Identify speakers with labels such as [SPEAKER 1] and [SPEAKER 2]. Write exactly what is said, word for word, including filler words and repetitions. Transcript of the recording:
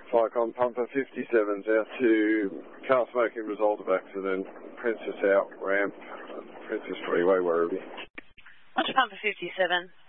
[SPEAKER 1] Flycon Pumper fifty-seven's out to car smoking result of accident, Princess out, ramp, Princess Freeway, Werribee.
[SPEAKER 2] What's Pumper fifty-seven?